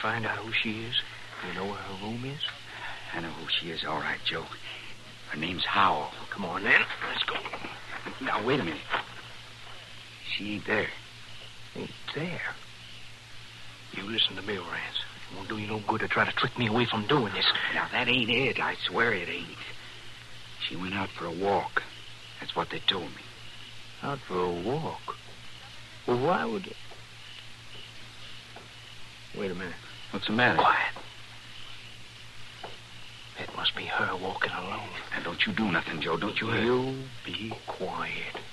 find out who she is? Do you know where her room is? I know who she is, all right, Joe. Her name's Howell. Come on, then. Let's go. Now, wait a minute. She ain't there. Ain't there? You listen to me, Rance. It won't do you no good to try to trick me away from doing this. Now, that ain't it. I swear it ain't. She went out for a walk. That's what they told me. Out for a walk? Well, why would... Wait a minute. What's the matter? Quiet. It must be her walking alone. Now, don't you do nothing, Joe. Don't you hear? You be quiet.